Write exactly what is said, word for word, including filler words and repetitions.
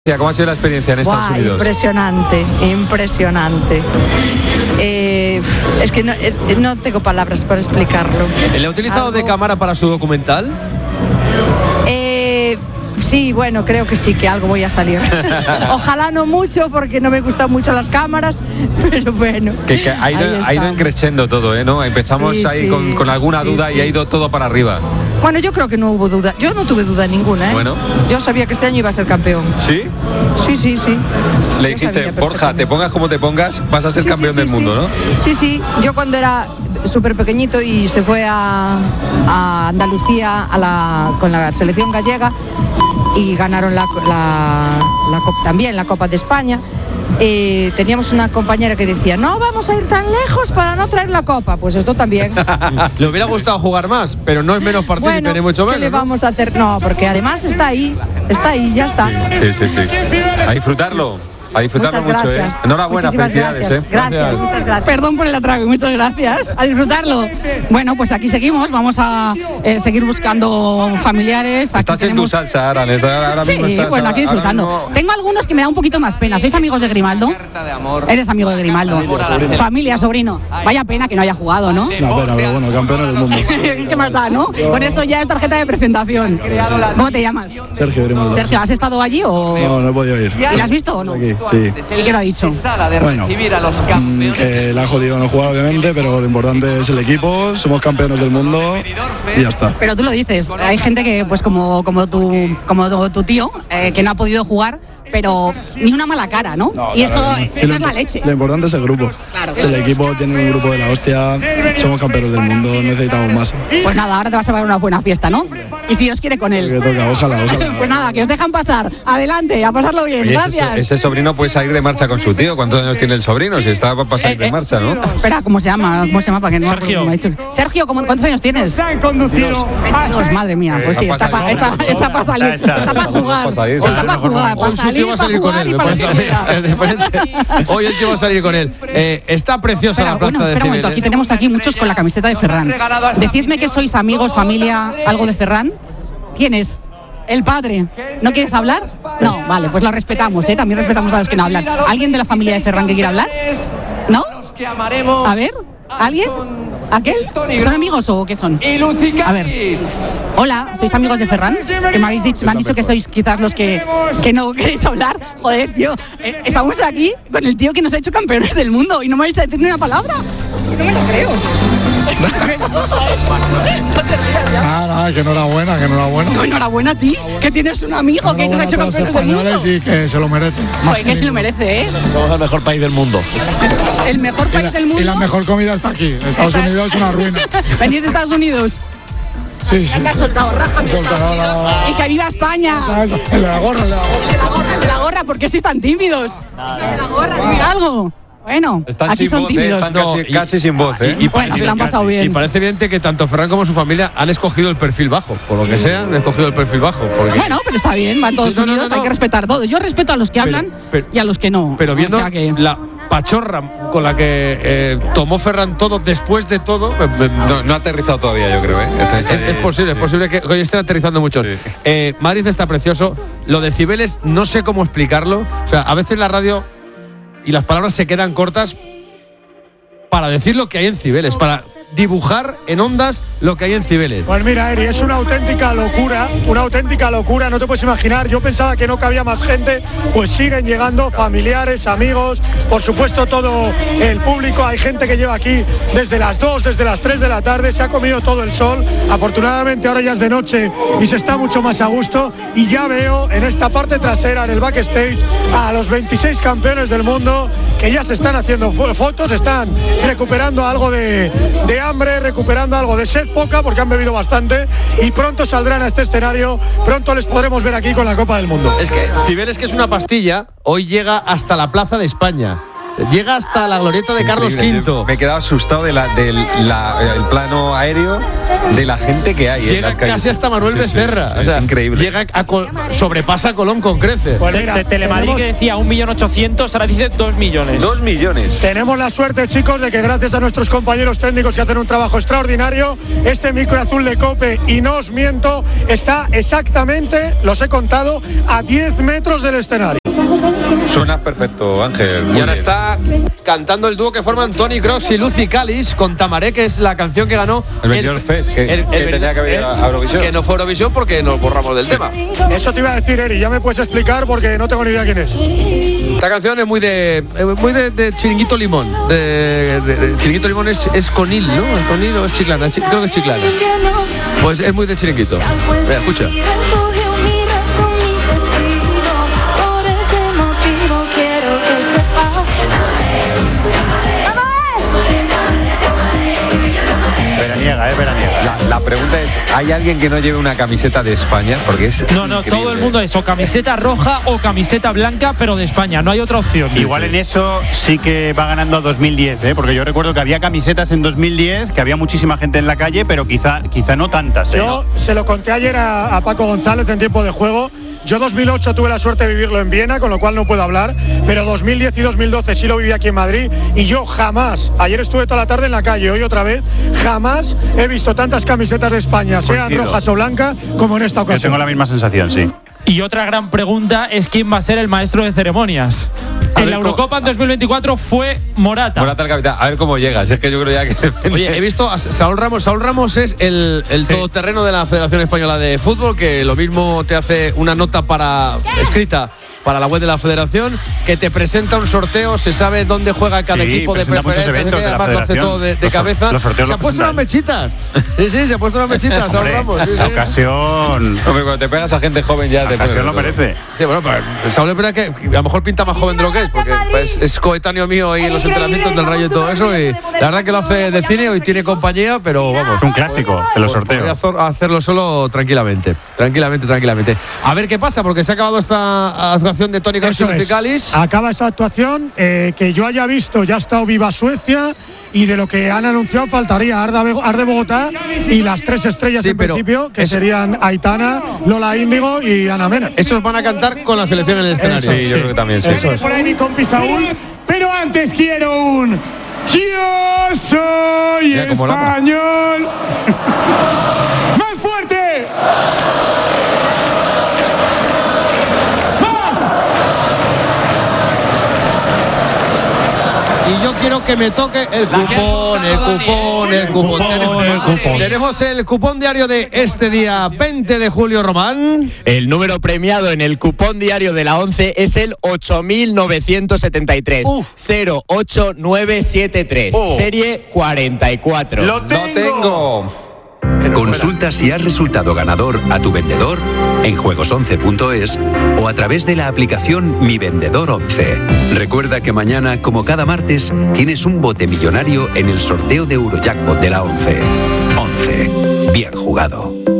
¿Cómo ha sido la experiencia en Estados Buah, Unidos? Impresionante, impresionante. Eh, es que no, es, no tengo palabras para explicarlo. ¿Le ha utilizado Algo... de cámara para su documental? Eh, sí, bueno, creo que sí, que algo voy a salir. Ojalá no mucho, porque no me gustan mucho las cámaras, pero bueno. Que, que ha, ido, ha ido creciendo todo, ¿eh? ¿No? Empezamos sí, ahí sí, con, con alguna sí, duda sí. y ha ido todo para arriba. Bueno, yo creo que no hubo duda. Yo no tuve duda ninguna, ¿eh? Bueno. Yo sabía que este año iba a ser campeón. ¿Sí? Sí, sí, sí. Le dijiste, Borja, te pongas como te pongas, vas a ser sí, campeón sí, sí, del mundo, sí. ¿no? Sí, sí. Yo cuando era súper pequeñito y se fue a, a Andalucía a la, con la selección gallega y ganaron la, la, la, también la Copa de España. Eh, teníamos una compañera que decía, no vamos a ir tan lejos para no traer la copa. Pues esto también. Le hubiera gustado jugar más, pero no es menos partícipe, bueno, ni mucho menos. ¿qué le vamos a hacer? No, porque además está ahí, está ahí, ya está. Sí, sí, sí. A disfrutarlo. A disfrutarlo muchas mucho, gracias. ¿eh? Enhorabuena, muchísimas felicidades, gracias. ¿eh? Gracias, gracias, muchas gracias. Perdón por el atraco, muchas gracias. A disfrutarlo. Bueno, pues aquí seguimos, vamos a eh, seguir buscando familiares. Aquí estás tenemos... en tu salsa, ahora, ahora sí, mismo estás, bueno, aquí disfrutando. Mismo... Tengo algunos que me da un poquito más pena. ¿Sois amigos de Grimaldo? Eres amigo de Grimaldo. Familia, sobrino. Familia, sobrino. Vaya pena que no haya jugado, ¿no? No, pena, pero bueno, campeón del mundo. ¿Qué más da, no? Yo... Con eso ya es tarjeta de presentación. ¿Cómo te llamas? Sergio Grimaldo. Sergio, ¿has estado allí o...? No, no he podido ir. ¿Y la has visto o no? Aquí, sí. ¿Y qué lo ha dicho? Bueno, que la ha jodido no jugar obviamente, pero lo importante es el equipo, somos campeones del mundo y ya está. Pero tú lo dices, hay gente que pues como, como, tu, como tu, tu tío, eh, que no ha podido jugar, pero ni una mala cara, ¿no? no y eso, no. eso sí, es la leche. Lo importante es el grupo. Claro. Si el equipo tiene un grupo de la hostia, somos campeones del mundo, necesitamos más. Pues nada, ahora te vas a ver una buena fiesta, ¿no? Y si Dios quiere con él. Que toca, ojalá, ojalá. Pues nada, que os dejan pasar. Adelante, a pasarlo bien. Oye, gracias. Ese, ese sobrino puede salir de marcha con su tío. ¿Cuántos años tiene el sobrino? Si está para salir eh, de marcha, ¿no? Eh, espera, ¿cómo se llama? ¿Cómo se llama? Para que no Sergio. Me ha dicho. Sergio, ¿cuántos años tienes? Se han conducido. Pues madre mía, pues sí, está para está, está, está pa salir, está, está para jugar, está para jugar, para salir, para jugar y para hoy el tío va a salir con él. Eh, está preciosa espera, la plaza bueno, espera de un momento, aquí tenemos aquí muchos con la camiseta de Ferran. Decidme que sois amigos, familia, algo de Ferran. ¿Quién es? El padre. ¿No quieres hablar? No, vale, pues lo respetamos, ¿eh? También respetamos a los que no hablan. ¿Alguien de la familia de Ferran que quiera hablar? ¿No? A ver, ¿alguien? ¿Aquel? ¿Son amigos o qué son? A ver. Hola, ¿sois amigos de Ferran? Que me habéis dicho, me han dicho que sois quizás los que, que no queréis hablar. Joder, tío, eh, estamos aquí con el tío que nos ha hecho campeones del mundo y no me vais a decir ni una palabra. Es que no me lo creo. Nada, nada, que enhorabuena, que enhorabuena. No, enhorabuena a ti, que tienes un amigo que nos ha hecho campeones del mundo. Y que se lo merece. Joder, que se lo merece, ¿eh? Somos el mejor país del mundo. El mejor país la, del mundo. Y la mejor comida está aquí. Estados Unidos es una ruina. ¿Venís de Estados Unidos? Sí, sí. Te has soltado, raja, soltado la... Y que viva España. El de la gorra, el de la gorra. El de la gorra, el de la gorra, ¿por qué sois tan tímidos? El de la gorra, dime algo. Bueno, están aquí sin son voz, tímidos. eh, están casi, no, y, casi sin voz, ¿eh? Y, y bueno, se lo han pasado bien. Y parece evidente que tanto Ferran como su familia han escogido el perfil bajo. Por lo que sea, han escogido el perfil bajo. Porque... Bueno, pero está bien, van todos sí, no, unidos, no, no, no. hay que respetar todo. Yo respeto a los que hablan pero, pero, y a los que no. Pero viendo o sea que... la pachorra con la que eh, tomó Ferran todo después de todo... No, no ha aterrizado todavía, yo creo, ¿eh? Es, es, es posible, es posible que hoy estén aterrizando muchos. Sí. Eh, Madrid está precioso. Lo de Cibeles, no sé cómo explicarlo. O sea, a veces la radio y las palabras se quedan cortas para decir lo que hay en Cibeles, para dibujar en ondas lo que hay en Cibeles. Pues mira, Eri, es una auténtica locura, una auténtica locura, no te puedes imaginar. Yo pensaba que no cabía más gente, pues siguen llegando familiares, amigos, por supuesto todo el público. Hay gente que lleva aquí desde las dos, desde las tres de la tarde, se ha comido todo el sol. Afortunadamente ahora ya es de noche y se está mucho más a gusto. Y ya veo en esta parte trasera, en el backstage, a los veintiséis campeones del mundo que ya se están haciendo fotos, están recuperando algo de, de hambre, recuperando algo de sed poca porque han bebido bastante y pronto saldrán a este escenario, pronto les podremos ver aquí con la Copa del Mundo. Es que Cibeles, que es una pastilla, hoy llega hasta la Plaza de España. llega hasta la glorieta de Carlos quinto. Me he quedado asustado del de la, el plano aéreo de la gente que hay. Llega eh, casi hasta Manuel sí, Becerra. Sí, sí, o sea, es increíble. Llega a Col- sobrepasa a Colón con creces. Pues mira, de Telemadrid que decía un millón ochocientos, ahora dice dos millones. Dos millones. Tenemos la suerte, chicos, de que gracias a nuestros compañeros técnicos que hacen un trabajo extraordinario, este micro azul de COPE, y no os miento, está exactamente, los he contado, a diez metros del escenario. Suena perfecto, Ángel. Y ahora bien. Está cantando el dúo que forman Tony Cross y Lucy Calis con Tamaré, que es la canción que ganó el Benidorm Fest, que, el, el, que tenía que haber a Eurovisión. Que no fue Eurovisión porque nos borramos del tema. Eso te iba a decir, Eri, ya me puedes explicar porque no tengo ni idea quién es. Esta canción es muy de muy de, de Chiringuito Limón. De, de, de Chiringuito Limón es, es Conil, ¿no? ¿Es Conil o es Chiclana? Es, creo que es Chiclana. Pues es muy de Chiringuito. Mira, escucha. Veraniega, eh, veraniega. La, la pregunta es, ¿hay alguien que no lleve una camiseta de España? Porque es No, no, increíble. todo el mundo es o camiseta roja o camiseta blanca, pero de España, no hay otra opción. Igual en eso sí que va ganando dos mil diez, ¿eh? Porque yo recuerdo que había camisetas en dos mil diez, que había muchísima gente en la calle, pero quizá, quizá no tantas, ¿eh? Yo se lo conté ayer a, a Paco González en tiempo de juego. Yo dos mil ocho tuve la suerte de vivirlo en Viena, con lo cual no puedo hablar, pero dos mil diez y dos mil doce sí lo viví aquí en Madrid, y yo jamás, ayer estuve toda la tarde en la calle, hoy otra vez, jamás he visto tantas camisetas de España, sean Coincido. rojas o blancas, como en esta ocasión. Yo tengo la misma sensación, sí. Y otra gran pregunta es quién va a ser el maestro de ceremonias. En la Eurocopa en dos mil veinticuatro fue Morata. Morata el capitán. A ver cómo llega. Si es que yo creo ya que... Oye, he visto a Saúl Ramos. Saúl Ramos es el, el sí. todoterreno de la Federación Española de Fútbol, que lo mismo te hace una nota para escrita para la web de la Federación, que te presenta un sorteo, se sabe dónde juega cada sí, equipo de preferencia, eventos de la además lo hace todo de, de los, cabeza. Los se ha puesto unas mechitas. Sí, sí, se ha puesto unas mechitas, Saúl Ramos. Sí, la sí. ocasión. Hombre, cuando te pegas a gente joven ya la te ocasión lo merece. Sí, bueno, pero Saúl es verdad que a lo mejor pinta más joven de lo que es, porque pues, es coetáneo mío ahí en los entrenamientos del Rayo y todo eso, y la verdad que lo hace de cine, hoy tiene compañía, pero vamos. Es un clásico de los sorteos. Podría hacerlo solo tranquilamente, tranquilamente, tranquilamente. A ver qué pasa, porque se ha acabado esta actuación de Tony Kroos y Musicalis. Acaba esa actuación, eh, que yo haya visto, ya ha estado viva Suecia, y de lo que han anunciado faltaría Arda, Arde Bogotá y las tres estrellas sí, en principio, que eso, serían Aitana, Lola Índigo y Ana Mena. Esos van a cantar con la selección en el escenario. Eso, sí, yo sí. creo que también sí. Eso es. Por ahí mi compi Saúl, pero antes quiero un yo soy español. ¡Más fuerte! Y yo quiero que me toque el cupón, el cupón, el cupón. Tenemos, el cupón. Tenemos el cupón diario de este día veinte de julio, Román. El número premiado en el cupón diario de la once es el ocho mil novecientos setenta y tres. cero ocho nueve siete tres. Oh. Serie cuarenta y cuatro. ¡Lo tengo! ¡Lo tengo! Consulta si has resultado ganador a tu vendedor en juegos once punto es o a través de la aplicación Mi Vendedor once. Recuerda que mañana, como cada martes, tienes un bote millonario en el sorteo de Eurojackpot de la once. once. Bien jugado.